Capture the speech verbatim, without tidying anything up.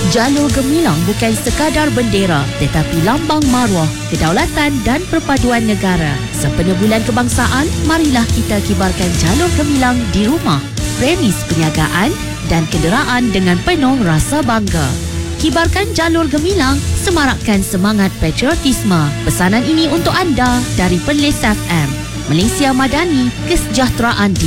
Jalur Gemilang bukan sekadar bendera tetapi lambang maruah, kedaulatan dan perpaduan negara. Sempena Bulan Kebangsaan, marilah kita kibarkan Jalur Gemilang di rumah, premis penjagaan dan kenderaan dengan penuh rasa bangga. Kibarkan Jalur Gemilang, semarakkan semangat patriotisme. Pesanan ini untuk anda dari Perlis F M. Malaysia Madani, kesejahteraan di